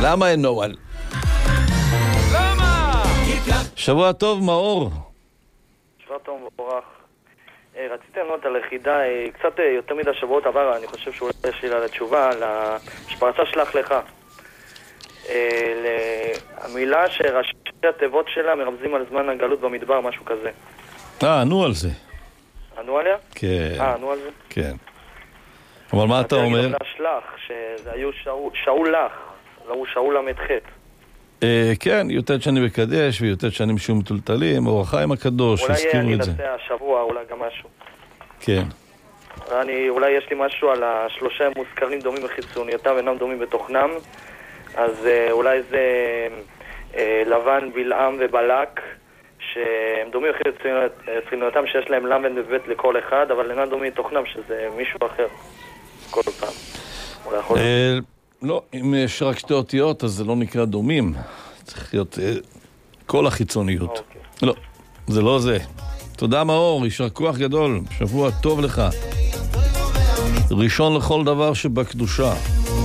למה אין נוהל? למה? שבוע טוב, מאור. שבוע טוב מבורך. רציתי לענות על היחידה קצת יותר מדי שבועות עבר, אני חושב שאולי יש לי לה תשובה לפרצה שלח לך. המילה שראשי התיבות שלה מרמזים על זמן הגלות במדבר, משהו כזה. ענו על זה. ענו עליה? כן. ענו על זה? כן. אבל מה אתה אומר? שלח, שזה היו שאול לך, לא הוא שאול למד חטא. כן, יותר שאני מקדש ויותר שאני משום מטולטלים, אור החיים הקדוש, הזכירו את זה. אולי אני אנסה השבוע, אולי גם משהו. כן. אולי יש לי משהו על השלושה מוזכרים דומים בחיצוניותם ואינם דומים בתוכנם, אז אולי זה לבן, בלעם ובלק, שהם דומים בחיצוניותם שיש להם למד ובית לכל אחד, אבל אינם דומים בתוכנם שזה מישהו אחר כל פעם. אולי יכול להיות. לא, אם יש רק שתי אותיות אז זה לא נקרא דומים, צריך להיות כל החיצוניות. לא, זה לא זה. תודה מאור, יישר כוח גדול, שבוע טוב לך. ראשון לכל דבר שבקדושה.